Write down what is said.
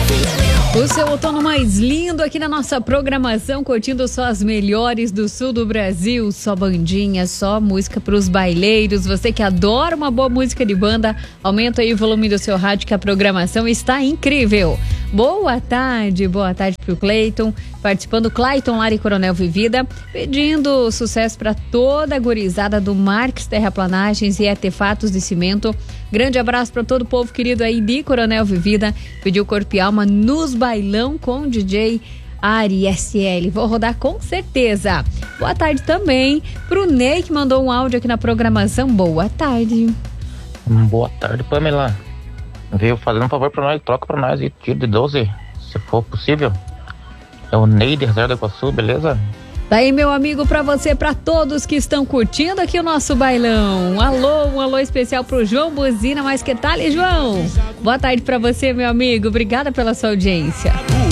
O seu outono mais lindo aqui na nossa programação, curtindo só as melhores do sul do Brasil, só bandinha, só música pros baileiros. Você que adora uma boa música de banda, aumenta aí o volume do seu rádio que a programação está incrível. Boa tarde pro Cleiton, participando Clayton Lari Coronel Vivida, pedindo sucesso para toda a gurizada do Marques Terraplanagens e Artefatos de Cimento. Grande abraço para todo o povo querido aí de Coronel Vivida, pediu Corpo e Alma nos bailão com o DJ Ari SL. Vou rodar com certeza. Boa tarde também pro Ney, que mandou um áudio aqui na programação. Boa tarde. Boa tarde, Pamela. Veio fazendo um favor pra nós, troca pra nós e tiro de 12, se for possível. É o Ney de Reserva do Iguaçu, beleza? Daí, meu amigo, pra você, pra todos que estão curtindo aqui o nosso bailão. Alô, um alô especial pro João Buzina, mas que tal, João? Boa tarde pra você, meu amigo. Obrigada pela sua audiência.